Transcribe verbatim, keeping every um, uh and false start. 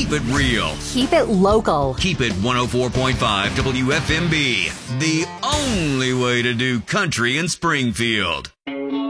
keep it real. Keep it local. Keep it one oh four point five W F M B. The only way to do country in Springfield.